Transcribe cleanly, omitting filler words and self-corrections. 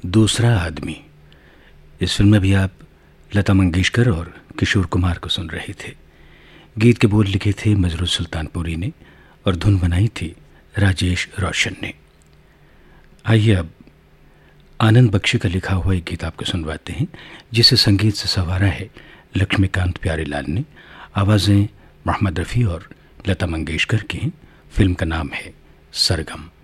दूसरा आदमी। इस फिल्म में भी आप लता मंगेशकर और किशोर कुमार को सुन रहे थे। गीत के बोल लिखे थे मजरूर सुल्तानपुरी ने और धुन बनाई थी राजेश रोशन ने। आइए अब आनंद बख्शी का लिखा हुआ एक गीत आपको सुनवाते हैं, जिसे संगीत से संवारा है लक्ष्मीकांत प्यारेलाल ने। आवाज़ें मोहम्मद रफ़ी और लता मंगेशकर की हैं। फिल्म का नाम है सरगम।